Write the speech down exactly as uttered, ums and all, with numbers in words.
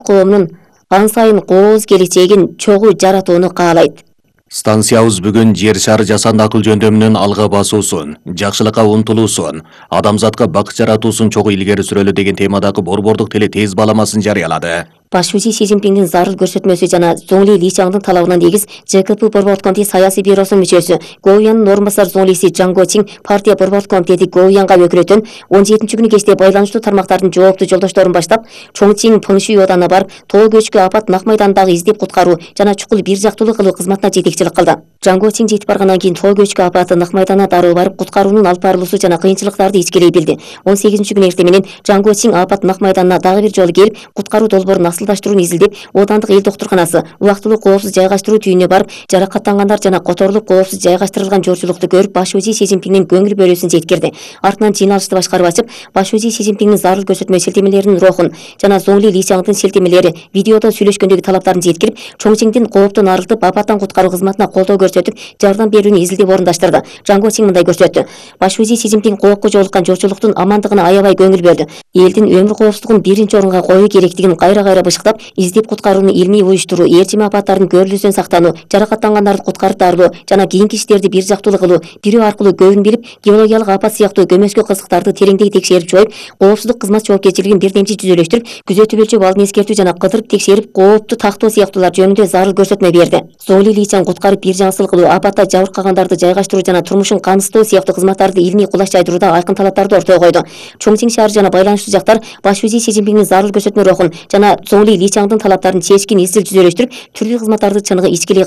коомдун ан сайын кооз келечегин чогуу жаратууну каалайт. Станциябыз бүгүн жер шары жасанды акыл жөндөмүнүн алга басуусун, жакшылыкка умтулуусун, адамзатка бакыт жаратуусун чогуу илгери сүрөлү деген темадагы борбордук теле тез баламасын жарыялады. Башчы Си Цзиньпиндин зарыл көрсөтмөсү жана Зоңли Личаңдын талабына негиз ЖКП борбордук комитети саясий бюросунун мүчөсү Гоуяндын орун басар зоңлиси Жаң Гочин партия борбордук комитети Гоуянга өкүлөтөн он жетинчи күнү кечте байланыштуу тармактардын жооптуу жолдошторун баштап Чоңчиң Пыңшүй оодана барып тоо көчкү апат Нак майдандагы издеп куткаруу жана чукул бир жактуулуу кылуу кызматына жетекчилик кылды. Жаң Гочин жетип баргандан кийин тоо көчкү апаты Нак майданына дароо барып куткаруунун алып барылуусу жана кыйынчылыктарды ичкилей билди. он сегизинчи күнү эртең менен Жаң Гочин апат Нак майданына дагы бир жолу келип куткаруу долбоорун асылдаштырууну изилдеп Оодандык эл доктурканасы убактылуу коопсуз жайгаштыруу түйүнүнө барып жаракаттангандар жана которулуп коопсуз жайгаштырылган журчулукту көрүп башчы Си Цзиньпиндин көңүл бөлүүсүн жеткирди. Артынан жыйналышты башкарып ачып, башчы Си Цзиньпиндин зарыл көрсөтмө шилтемелеринин рухун жана Зоңли Личаңдын шилтемелери видеодо сүйлөшкөндөгү талаптарын жеткирип, Чоңчиңдин кооптон арылтып, апаттан куткаруу кызматына колдоо көрсөтүп, жардам берүүнү изилдеп орундаштырды. Жаң Гочин мындай көрсөттү. Башчы Си Цзиньпин коопко жолуккан журчулуктун амандыгына аябай көңүл бөлдү. Элдин өмүр коопсуздугун биринчи орунга коюу керектигин кайра-кайра бышыктап, издеп куткарууну илмий уюштуруу, ээрчим апаттардын көрүлүүсүнөн сактануу, жаракаттангандарды куткарып дарылоо жана кийинки иштерди бир жактуулуу кылуу, бирөө аркылуу көбүн билип, геологиялык апат сыяктуу көмөскө кызыктарды тереңдей текшерип чоюп, коопсуздук кызмат жоопкерчилигин бирдемчи түзөлөштүрүп, күзөтүп өлчөп алдын эскертүү жана кыдырып текшерип, коопту тактоо сыяктуулар жөнүндө зарыл көрсөтмө берди. Зоңли Личаң куткарып бир жаңсыл кылуу, апатта жабыркагандарды жайгаштыруу жана турмушун камсыздоо сыяктуу кызматтарды илмий кулаш жайдырууда айкын талаптарды ортого койду. Чоңчиң шаары жана байланыштуу жактар башчы Си Цзиньпиндин зарыл көрсөтмө рухун жана Зоңли Личаңдын талаптарын чечкин изил түзөлөштүрүп, түрдүү кызматтарды чыныгы ичкилей